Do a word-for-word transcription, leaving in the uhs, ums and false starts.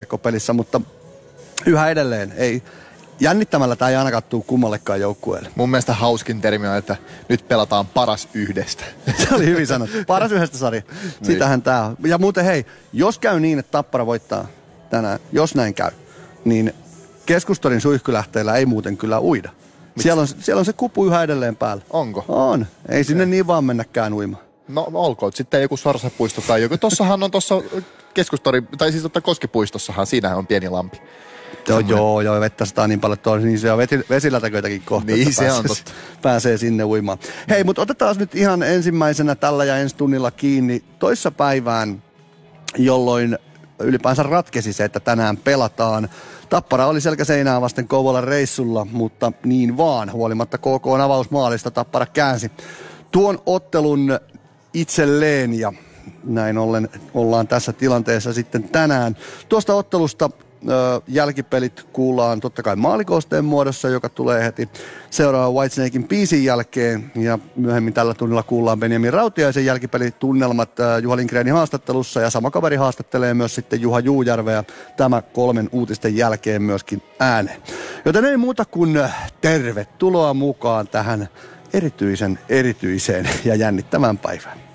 jääkiekkopelissä, mutta yhä edelleen ei. Jännittämällä tämä ei ainakaan tule kummallekaan joukkueelle. Mun mielestä hauskin termi on, että nyt pelataan paras yhdestä. Se oli hyvin sanottu. Paras yhdestä, Sari. Sitähän tää on. Ja muuten hei, jos käy niin, että Tappara voittaa tänään, jos näin käy, niin Keskustorin suihkylähteellä ei muuten kyllä uida. Siellä on, siellä on se kupu yhä edelleen päällä. Onko? On. Ei sinne niin vaan mennäkään uimaan. No olkoon. Sitten joku Sorsapuisto tai joku. Tossahan on tossa Keskustori, tai siis totta Koskipuistossahan, siinähän on pieni lampi. Joo, joo, joo, vettä sataa niin paljon, että on niin se on vesilätäköitäkin kohta. Niin, se pääsee, on totta. Pääsee sinne uimaan. Hei, mutta otetaan nyt ihan ensimmäisenä tällä ja ensi tunnilla kiinni toissa päivään, jolloin ylipäänsä ratkesi se, että tänään pelataan. Tappara oli selkäseinää vasten Kouvolan reissulla, mutta niin vaan, huolimatta K K:n avausmaalista Tappara käänsi tuon ottelun itselleen ja näin ollen ollaan tässä tilanteessa sitten tänään. Tuosta ottelusta ö, jälkipelit kuullaan totta kai maalikoosteen muodossa, joka tulee heti seuraavan Whitesnaken biisin jälkeen. Ja myöhemmin tällä tunnilla kuullaan Benjamin Rautiaisen jälkipelitunnelmat ö, Juha Lindgrenin haastattelussa. Ja sama kaveri haastattelee myös sitten Juha Juujärveä tämä kolmen uutisten jälkeen myöskin ääneen. Joten ei muuta kuin tervetuloa mukaan tähän erityisen erityiseen ja jännittävään päivään.